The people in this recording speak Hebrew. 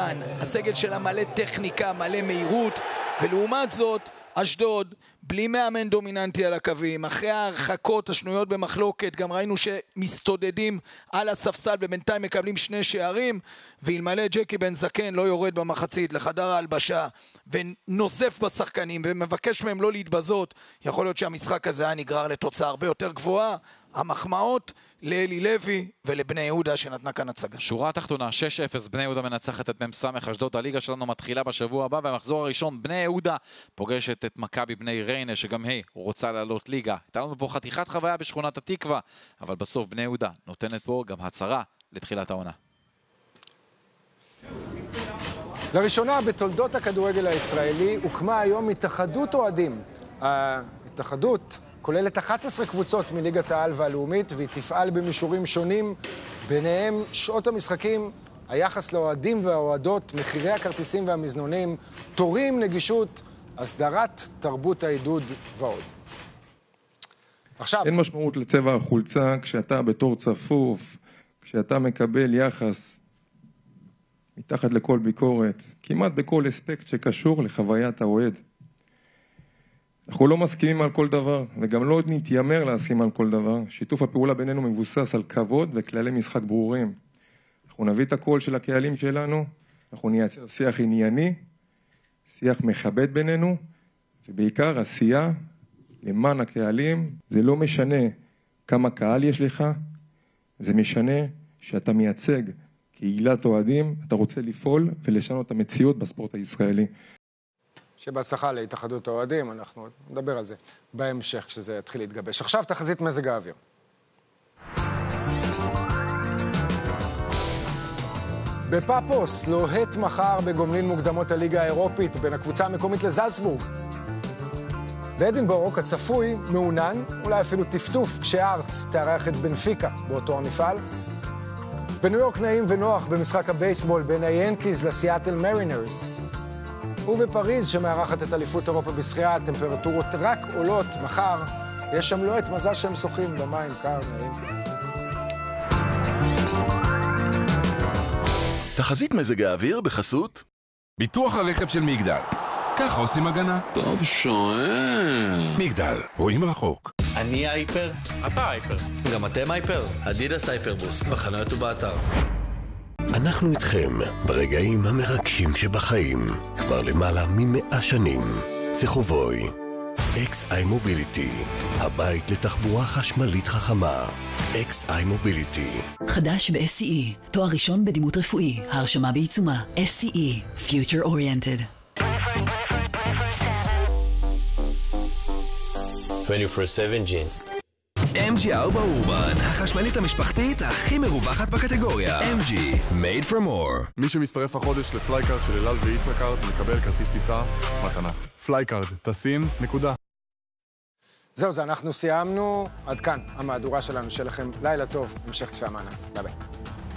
מאומן, הסגל שלה מלא טכניקה, מלא מהירות, ולעומת זאת, אשדוד, בלי מאמן דומיננטי על הקווים, אחרי ההרחקות השנויות במחלוקת, גם ראינו שמסתודדים על הספסל ובינתיים מקבלים 2 שערים, ואלמלא ג'קי בן זקן לא יורד במחצית לחדר ההלבשה ונוסף בשחקנים ומבקש מהם לא להתבזות, יכול להיות שהמשחק הזה היה נגרר לתוצאה הרבה יותר גבוהה. המחמאות לאלי לוי ולבני יהודה שנתנה כאן הצגה. שורה התחתונה, 6-0, בני יהודה מנצחת את מ"ס אשדוד. הליגה שלנו מתחילה בשבוע הבא, והמחזור הראשון בני יהודה פוגשת את מכבי בני ריינה, שגם היא רוצה לעלות ליגה. הייתה לנו פה חתיכת חוויה בשכונת התקווה, אבל בסוף בני יהודה נותנת פה גם הצהרה לתחילת העונה. לראשונה בתולדות הכדורגל הישראלי הוקמה היום התאחדות אוהדים. ההתאחדות כוללת 11 קבוצות מליגת העל והלאומית, והיא תפעל במישורים שונים, ביניהם שעות המשחקים, היחס לאוהדים והאוהדות, מחירי הכרטיסים והמזנונים, תורים, נגישות, הסדרת תרבות העידוד ועוד. עכשיו... אין משמעות לצבע החולצה כשאתה בתור צפוף, כשאתה מקבל יחס מתחת לכל ביקורת, כמעט בכל אספקט שקשור לחוויית האוהד. אנחנו לא מסכימים על כל דבר, וגם לא נתיימר להסכים על כל דבר. שיתוף הפעולה בינינו מבוסס על כבוד וכללי משחק ברורים. אנחנו נביא את הקול של הקהלים שלנו, אנחנו נייצר שיח ענייני, שיח מכבד בינינו, ובעיקר עשייה למען הקהלים. זה לא משנה כמה קהל יש לך, זה משנה שאתה מייצג קהילת אוהדים, אתה רוצה לפעול ולשנות את המציאות בספורט הישראלי. שבהצלחה להתאחדות האוהדים, אנחנו נדבר על זה בהמשך כשזה יתחיל להתגבש. עכשיו תחזית מזג האוויר. בפאפוס לוהט מחר בגומלין מוקדמות הליגה האירופית בין הקבוצה המקומית לזלצבורג. באדינבורו כצפוי מעונן, אולי אפילו טפטוף, כשארץ תארח את בנפיקה באותו המפעל. בניו יורק נעים ונוח במשחק הבייסבול בין היאנקיז לסיאטל מרינרס. ובפריז שמארחת את אליפות אירופה בשחייה, הטמפרטורות רק עולות מחר. יש שם לא את מזל שהם שוחים במים קר נעים. תחזית מזג האוויר בחסות ביטוח הרכב של מגדל. ככה עושים הגנה. טוב שואל. מגדל, רואים רחוק. אני הייפר. אתה הייפר. גם אתם הייפר. אדידס הייפרבוס, בחנויות ובאתר. אנחנו איתכם ברגעים המרגשים שבחיים כבר למעלה מ100 שנים. צחובוי, XI מוביליטי, הבית לתחבורה חשמלית חכמה. XI מוביליטי. חדש ב-SCE, תואר ראשון בדימות רפואי, ההרשמה בעיצומה. SCE, Future Oriented. 24/7 ג'ינס. MG4 אורבן, החשמלית המשפחתית הכי מרווחת בקטגוריה. MG, made for more. מי שמצטרף החודש לפלייקארד של אלעל וישראכרד מקבל כרטיס טיסה מתנה. פלייקארד, טסים, נקודה. זהו, זה אנחנו סיימנו. עד כאן המהדורה שלנו. שיהיה לכם לילה טוב, המשך צפייה מעניין. ביי ביי.